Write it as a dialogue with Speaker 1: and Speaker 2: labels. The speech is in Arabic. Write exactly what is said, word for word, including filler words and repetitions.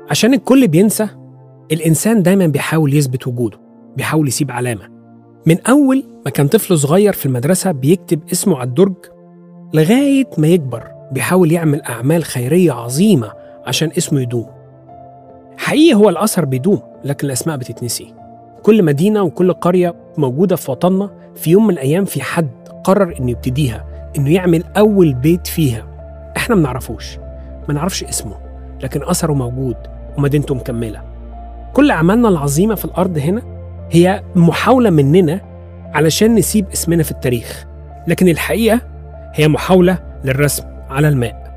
Speaker 1: عشان الكل بينسى، الإنسان دايما بيحاول يثبت وجوده، بيحاول يسيب علامة. من أول ما كان طفل صغير في المدرسة بيكتب اسمه على الدرج لغاية ما يكبر بيحاول يعمل أعمال خيرية عظيمة عشان اسمه يدوم. حقيقي هو الأثر بيدوم، لكن الأسماء بتتنسي. كل مدينة وكل قرية موجودة في وطننا في يوم من الأيام في حد قرر إنه يبتديها، إنه يعمل أول بيت فيها. إحنا منعرفوش، منعرفش اسمه، لكن أثره موجود ومدينته مكملة. كل أعمالنا العظيمة في الأرض هنا هي محاولة مننا علشان نسيب اسمنا في التاريخ، لكن الحقيقة هي محاولة للرسم على الماء.